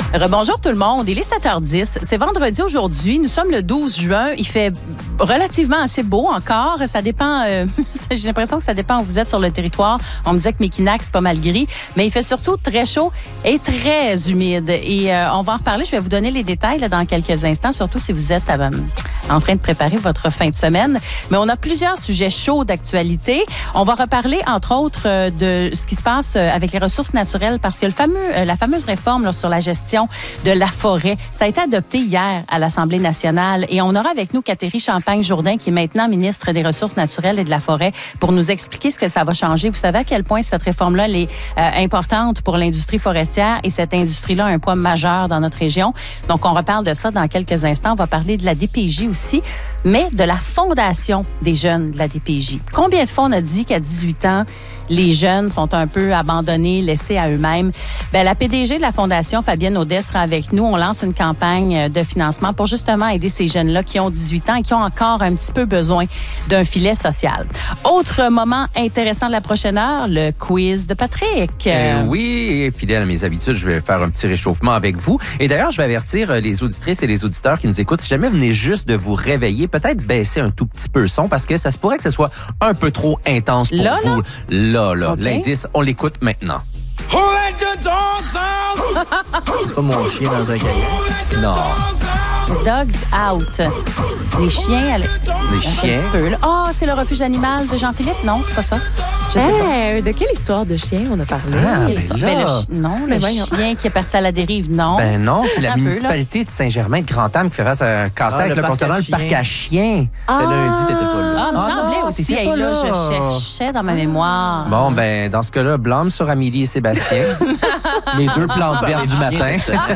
Rebonjour tout le monde, il est 7h10, c'est vendredi aujourd'hui, nous sommes le 12 juin, il fait relativement assez beau encore, ça dépend, j'ai l'impression que ça dépend où vous êtes sur le territoire, on me disait que Mekinac c'est pas mal gris, mais il fait surtout très chaud et très humide et on va en reparler, je vais vous donner les détails là, dans quelques instants, surtout si vous êtes en train de préparer votre fin de semaine, mais on a plusieurs sujets chauds d'actualité, on va reparler entre autres de ce qui se passe avec les ressources naturelles parce que la fameuse réforme là, sur la gestion de la forêt. Ça a été adopté hier à l'Assemblée nationale et on aura avec nous Catherine Champagne-Jourdain qui est maintenant ministre des Ressources naturelles et de la forêt pour nous expliquer ce que ça va changer. Vous savez à quel point cette réforme-là elle est importante pour l'industrie forestière et cette industrie-là a un poids majeur dans notre région. Donc, on reparle de ça dans quelques instants. On va parler de la DPJ aussi, mais de la fondation des jeunes de la DPJ. Combien de fois on a dit qu'à 18 ans, les jeunes sont un peu abandonnés, laissés à eux-mêmes? Ben, la PDG de la Fondation, Fabienne Audet, sera avec nous. On lance une campagne de financement pour justement aider ces jeunes-là qui ont 18 ans et qui ont encore un petit peu besoin d'un filet social. Autre moment intéressant de la prochaine heure, le quiz de Patrick. Oui, fidèle à mes habitudes, je vais faire un petit réchauffement avec vous. Et d'ailleurs, je vais avertir les auditrices et les auditeurs qui nous écoutent, si jamais vous venez juste de vous réveiller, peut-être baisser un tout petit peu le son parce que ça se pourrait que ce soit un peu trop intense pour vous. Là. Okay. L'indice, on l'écoute maintenant. Who let the dogs out? C'est pas mon chien dans un cahier. Non. Dogs out. Les chiens. Les chiens. C'est le refuge animal de Jean-Philippe? Non, c'est pas ça. Je sais pas. De quelle histoire de chien on a parlé? Le chien qui est parti à la dérive, non. Ben non, c'est la municipalité de Saint-Germain de Grand-Am qui fait face à un casse-tête concernant le parc à chiens. C'était lundi, t'étais pas là. Il me semblait aussi. Et là, je cherchais dans ma mémoire. Bon, ben dans ce cas-là, blâme sur Amélie et Sébastien. Les deux plantes vertes du matin.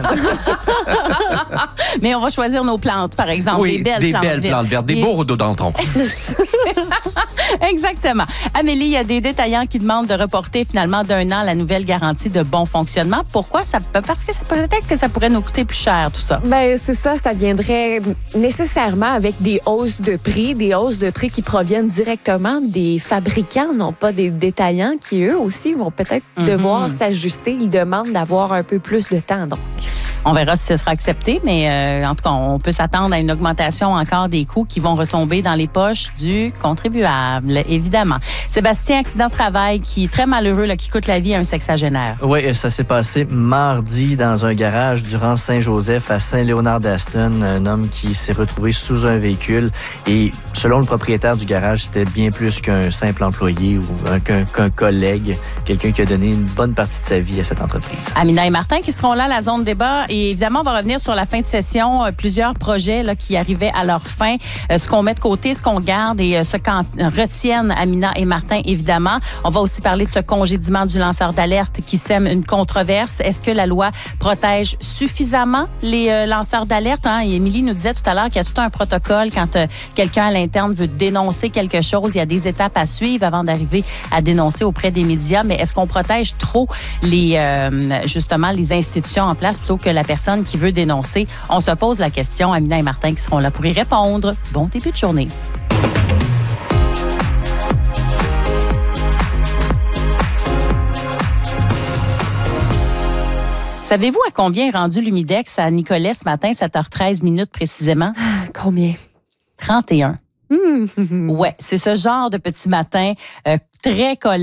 Mais on va choisir nos plantes, par exemple. Oui, des belles plantes vertes, des beaux rhododendrons. Exactement. Amélie, il y a des détaillants qui demandent de reporter finalement d'1 an la nouvelle garantie de bon fonctionnement. Pourquoi? Parce que peut-être que ça pourrait nous coûter plus cher, tout ça. Ben c'est ça viendrait nécessairement avec des hausses de prix qui proviennent directement des fabricants, non pas des détaillants qui, eux aussi, vont peut-être devoir s'ajuster. Ils demandent d'avoir un peu plus de temps, donc. On verra si ce sera accepté, mais en tout cas, on peut s'attendre à une augmentation encore des coûts qui vont retomber dans les poches du contribuable, évidemment. Sébastien, accident de travail qui est très malheureux, là, qui coûte la vie à un sexagénaire. Oui, ça s'est passé mardi dans un garage durant Saint-Joseph à Saint-Léonard-d'Aston. Un homme qui s'est retrouvé sous un véhicule et selon le propriétaire du garage, c'était bien plus qu'un simple employé ou qu'un collègue, quelqu'un qui a donné une bonne partie de sa vie à cette entreprise. Amina et Martin qui seront là à la zone débat. Et évidemment, on va revenir sur la fin de session. Plusieurs projets là, qui arrivaient à leur fin. Ce qu'on met de côté, ce qu'on garde et ce qu'en retiennent Amina et Martin, évidemment. On va aussi parler de ce congédiement du lanceur d'alerte qui sème une controverse. Est-ce que la loi protège suffisamment les lanceurs d'alerte? Et Émilie nous disait tout à l'heure qu'il y a tout un protocole quand quelqu'un à l'interne veut dénoncer quelque chose. Il y a des étapes à suivre avant d'arriver à dénoncer auprès des médias. Mais est-ce qu'on protège trop justement les institutions en place plutôt que la personne qui veut dénoncer? On se pose la question. Amina et Martin qui seront là pour y répondre. Bon début de journée. Savez-vous à combien est rendu l'humidex à Nicolet ce matin, 7h13 minutes précisément? Combien? 31. Ouais, c'est ce genre de petit matin très collant.